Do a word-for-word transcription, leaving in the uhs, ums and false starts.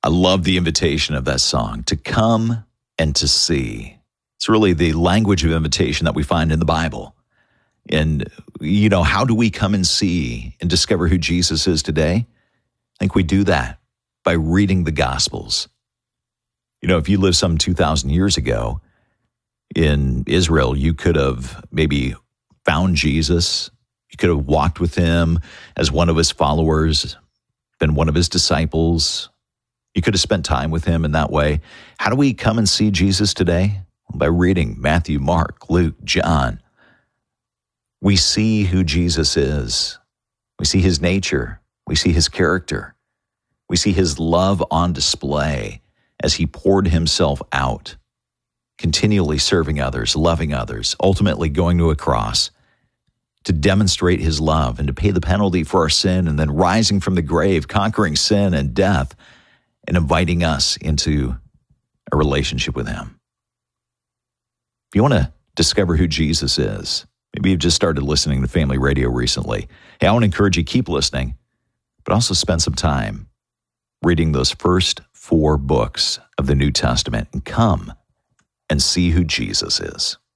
I love the invitation of that song, to come and to see. It's really the language of invitation that we find in the Bible. And, you know, how do we come and see and discover who Jesus is today? I think we do that by reading the Gospels. You know, if you lived some two thousand years ago in Israel, you could have maybe found Jesus. You could have walked with him as one of his followers, been one of his disciples. You could have spent time with him in that way. How do we come and see Jesus today? By reading Matthew, Mark, Luke, John. We see who Jesus is. We see his nature. We see his character. We see his love on display as he poured himself out, continually serving others, loving others, ultimately going to a cross to demonstrate his love and to pay the penalty for our sin, and then rising from the grave, conquering sin and death, and inviting us into a relationship with him. If you want to discover who Jesus is, maybe you've just started listening to Family Radio recently. Hey, I want to encourage you, keep listening, but also spend some time reading those first four books of the New Testament and come and see who Jesus is.